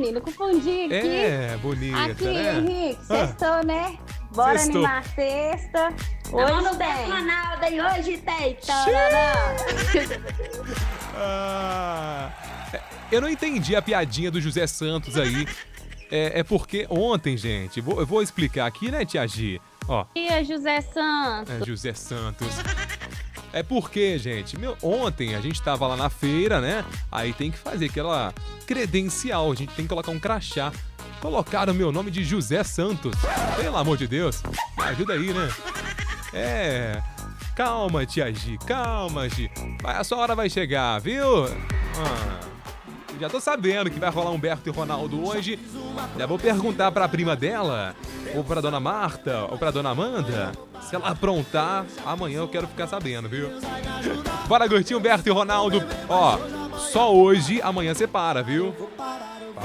menino, confundi aqui. É, bonita, Aqui, né? Henrique, sextou, né? Bora Sextou. animar a sexta. Hoje Hoje tem tem. Ronaldo e hoje tem. Ah, eu não entendi a piadinha do José Santos aí. É porque ontem, gente, eu vou explicar aqui, né, Tia Gi? Ó, Dia, José Santos. José Santos. É porque, gente, ontem a gente tava lá na feira, né? Aí tem que fazer aquela credencial, a gente tem que colocar um crachá. Colocaram o meu nome de José Santos. Pelo amor de Deus, me ajuda aí, né? Calma, Tia Gi, calma, Gi. A sua hora vai chegar, viu? Já tô sabendo que vai rolar Humberto e Ronaldo hoje. Já vou perguntar pra prima dela, ou pra dona Marta, ou pra dona Amanda. Se ela aprontar, amanhã eu quero ficar sabendo, viu? Bora curtir Humberto e Ronaldo. Ó, só hoje, amanhã você para, viu?